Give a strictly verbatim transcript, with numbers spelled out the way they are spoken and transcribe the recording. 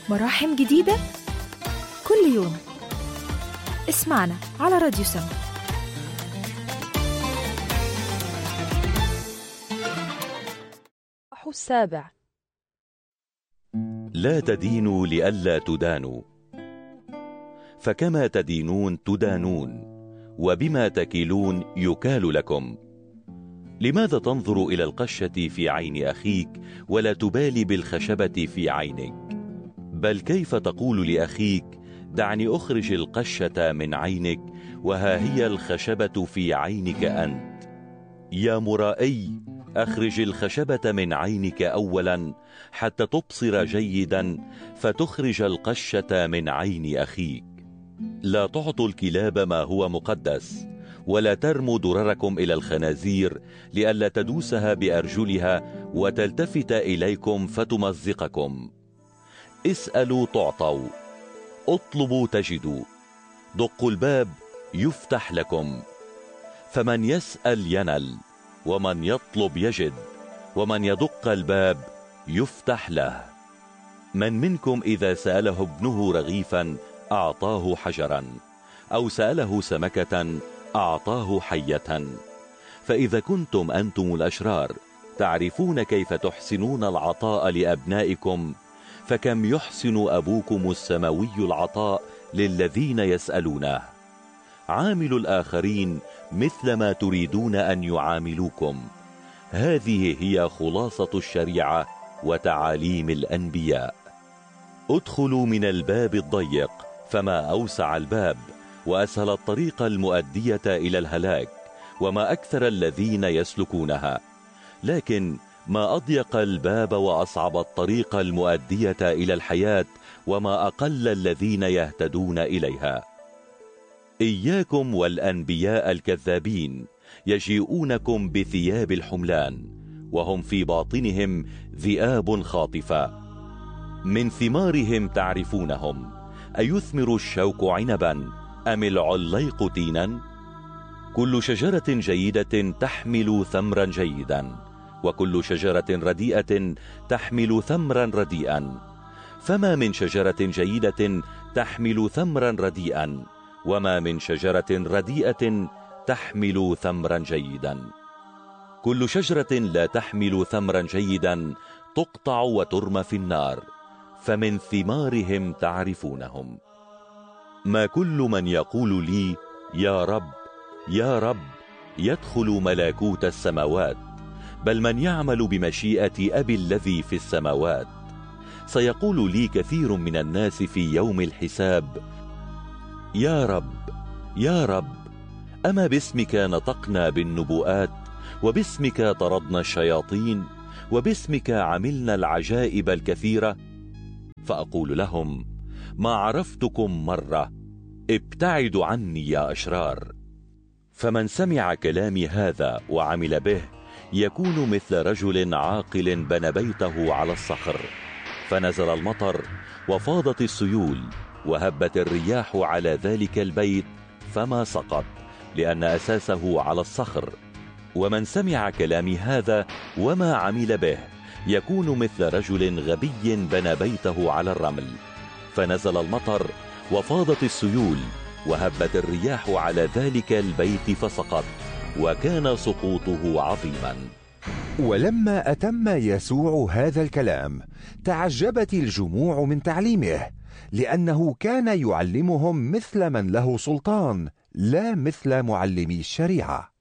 مراحم جديدة كل يوم. اسمعنا على راديو سما. السابع. لا تدينوا لئلا تدانوا، فكما تدينون تدانون، وبما تكيلون يكال لكم. لماذا تنظر إلى القشة في عين أخيك ولا تبالي بالخشبة في عينك؟ بل كيف تقول لأخيك دعني أخرج القشة من عينك وها هي الخشبة في عينك أنت؟ يا مرائي، أخرج الخشبة من عينك أولا حتى تبصر جيدا فتخرج القشة من عين أخيك. لا تعطوا الكلاب ما هو مقدس، ولا ترموا درركم إلى الخنازير لئلا تدوسها بأرجلها وتلتفت إليكم فتمزقكم. اسألوا تعطوا، اطلبوا تجدوا، دقوا الباب يفتح لكم. فمن يسأل ينل، ومن يطلب يجد، ومن يدق الباب يفتح له. من منكم إذا سأله ابنه رغيفا أعطاه حجرا، أو سأله سمكة أعطاه حية؟ فإذا كنتم أنتم الأشرار تعرفون كيف تحسنون العطاء لأبنائكم، فكم يحسن أبوكم السماوي العطاء للذين يسألونه. عاملوا الآخرين مثل ما تريدون أن يعاملوكم. هذه هي خلاصة الشريعة وتعاليم الأنبياء. ادخلوا من الباب الضيق، فما أوسع الباب وأسهل الطريق المؤدية إلى الهلاك، وما أكثر الذين يسلكونها. لكن ما أضيق الباب وأصعب الطريق المؤدية إلى الحياة، وما أقل الذين يهتدون إليها. إياكم والأنبياء الكذابين، يجيئونكم بثياب الحملان وهم في باطنهم ذئاب خاطفة. من ثمارهم تعرفونهم، أيثمر الشوك عنبا أم العليق تينا؟ كل شجرة جيدة تحمل ثمرا جيدا، وكل شجرة رديئة تحمل ثمرا رديئا. فما من شجرة جيدة تحمل ثمرا رديئا، وما من شجرة رديئة تحمل ثمرا جيدا. كل شجرة لا تحمل ثمرا جيدا تقطع وترمى في النار، فمن ثمارهم تعرفونهم. ما كل من يقول لي يا رب يا رب يدخل ملكوت السماوات، بل من يعمل بمشيئة أبي الذي في السماوات. سيقول لي كثير من الناس في يوم الحساب يا رب يا رب، أما باسمك نطقنا بالنبوءات، وباسمك طردنا الشياطين، وباسمك عملنا العجائب الكثيرة؟ فأقول لهم ما عرفتكم مرة، ابتعدوا عني يا أشرار. فمن سمع كلامي هذا وعمل به يكون مثل رجل عاقل بنى بيته على الصخر، فنزل المطر وفاضت السيول وهبت الرياح على ذلك البيت فما سقط، لأن أساسه على الصخر. ومن سمع كلامي هذا وما عمل به يكون مثل رجل غبي بنى بيته على الرمل، فنزل المطر وفاضت السيول وهبت الرياح على ذلك البيت فسقط، وكان سقوطه عظيما. ولما أتم يسوع هذا الكلام تعجبت الجموع من تعليمه، لأنه كان يعلمهم مثل من له سلطان، لا مثل معلمي الشريعة.